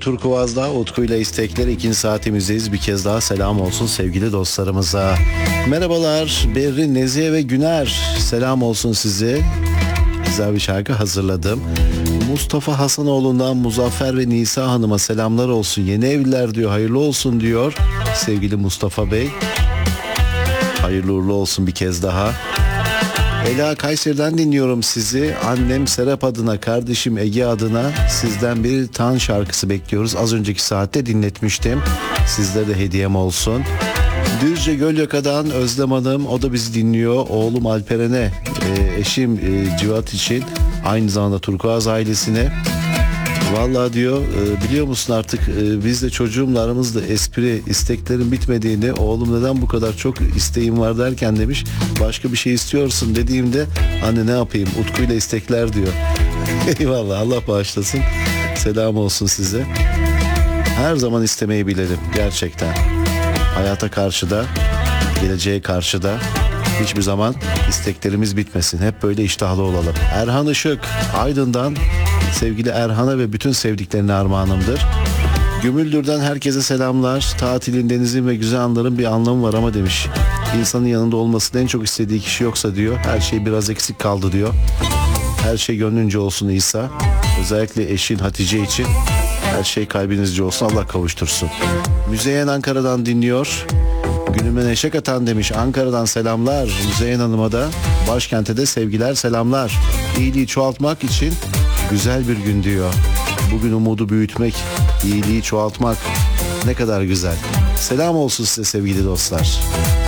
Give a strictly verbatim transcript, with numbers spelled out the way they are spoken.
Turkuaz'da Utku ile istekler ikinci saatimizdeyiz. Bir kez daha selam olsun sevgili dostlarımıza. Merhabalar Berrin, Nezihe ve Güner. Selam olsun size. Güzel bir şarkı hazırladım. Mustafa Hasanoğlu'ndan Muzaffer ve Nisa Hanım'a selamlar olsun. Yeni evliler diyor, hayırlı olsun diyor sevgili Mustafa Bey. Hayırlı uğurlu olsun bir kez daha. Ela, Kayseri'den dinliyorum sizi. Annem Serap adına, kardeşim Ege adına sizden bir tan şarkısı bekliyoruz. Az önceki saatte dinletmiştim. Sizlere de hediyem olsun. Düzce Gölyaka'dan Özlem Hanım, o da bizi dinliyor. Oğlum Alperen'e, e, eşim e, Civat için, aynı zamanda Turkuaz ailesine. Vallahi diyor, e, biliyor musun artık e, biz de çocuğumla aramızda espri, isteklerin bitmediğini, oğlum neden bu kadar çok isteğim var derken demiş, başka bir şey istiyorsun dediğimde, anne ne yapayım, Utku ile istekler diyor. Eyvallah, Allah bağışlasın, selam olsun size. Her zaman istemeyi bilelim gerçekten. Hayata karşı da, geleceğe karşı da hiçbir zaman isteklerimiz bitmesin. Hep böyle iştahlı olalım. Erhan Işık Aydın'dan sevgili Erhan'a ve bütün sevdiklerine armağanımdır. Gümüldür'den herkese selamlar. Tatilin, denizin ve güzel anların bir anlamı var ama demiş, İnsanın yanında olmasını en çok istediği kişi yoksa diyor, her şey biraz eksik kaldı diyor. Her şey gönlünce olsun İsa. Özellikle eşin Hatice için her şey kalbinizce olsun, Allah kavuştursun. Müzeyyen Ankara'dan dinliyor. Günüme neşe katan demiş, Ankara'dan selamlar. Müzeyyen Hanım'a da, başkente de sevgiler, selamlar. İyiliği çoğaltmak için güzel bir gün diyor. Bugün umudu büyütmek, iyiliği çoğaltmak ne kadar güzel. Selam olsun size sevgili dostlar.